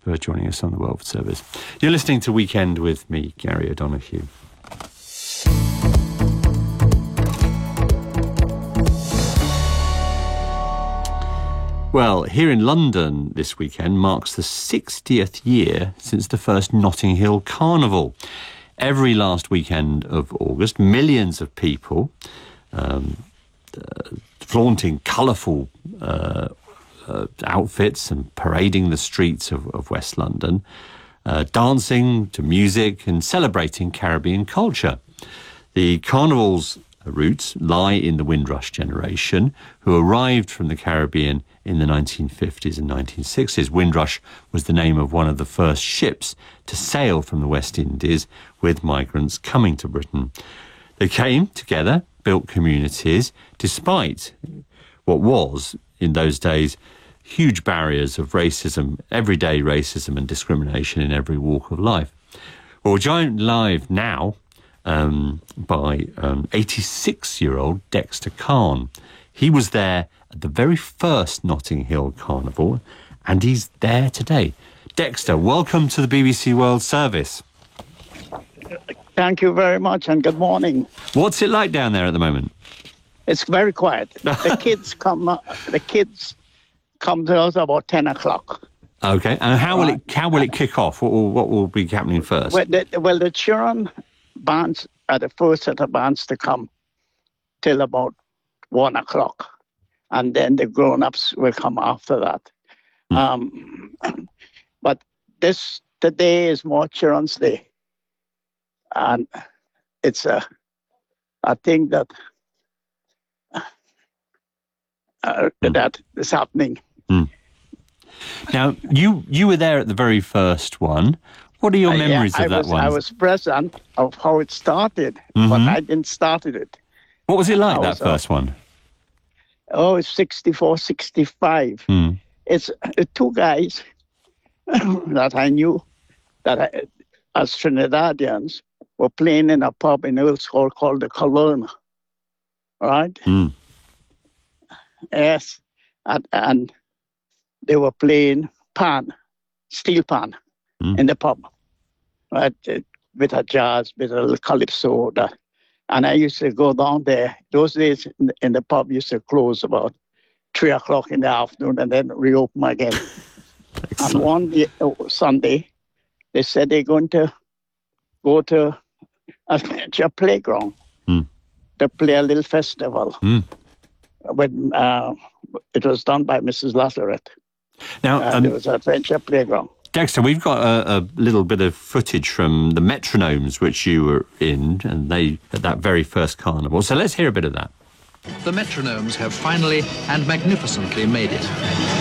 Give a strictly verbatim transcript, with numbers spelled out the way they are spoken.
for joining us on the World Service. You're listening to Weekend with me, Gary O'Donoghue. Well, here in London this weekend marks the sixtieth year since the first Notting Hill Carnival. Every last weekend of August, millions of people um, uh, flaunting colourful uh, uh, outfits and parading the streets of, of West London, uh, dancing to music and celebrating Caribbean culture. The Carnival's roots lie in the Windrush generation, who arrived from the Caribbean in the nineteen fifties and nineteen sixties. Windrush was the name of one of the first ships to sail from the West Indies with migrants coming to Britain. They came together, built communities, despite what was, in those days, huge barriers of racism, everyday racism and discrimination in every walk of life. Well, we're joined live now Um, by um, eighty-six-year-old Dexter Khan. He was there at the very first Notting Hill Carnival, and he's there today. Dexter, welcome to the B B C World Service. Thank you very much, and good morning. What's it like down there at the moment? It's very quiet. The kids come. Uh, the kids come to us about ten o'clock. Okay, and how will it how will it kick off? What will, what will be happening first? Well, the, well, the children bands are the first set of bands to come till about one o'clock, and then the grown-ups will come after that. Mm. Um, but this today is more Children's Day, and it's a a thing that uh, mm. that is happening. Mm. Now, you you were there at the very first one. What are your memories uh, yeah, of that was, one? I was present of how it started, mm-hmm. but I didn't start it. What was it like, I that was, first uh, one? Oh, it's sixty-four, sixty-five. Mm. It's uh, two guys that I knew that I, as Trinidadians were playing in a pub in Earl's Hall called the Colonna. Right? Mm. Yes. And, and they were playing pan, steel pan. Mm. In the pub, right? Bit of jazz, bit of calypso, that. And I used to go down there. Those days in the, in the pub used to close about three o'clock in the afternoon and then reopen again. And one day, oh, Sunday, they said they're going to go to a, a playground mm. to play a little festival. Mm. When uh, it was done by Missus Lazarette. Now, uh, um, there was an adventure playground. Dexter, we've got a, a little bit of footage from the Metronomes, which you were in, and they at that very first carnival. So let's hear a bit of that. The Metronomes have finally and magnificently made it.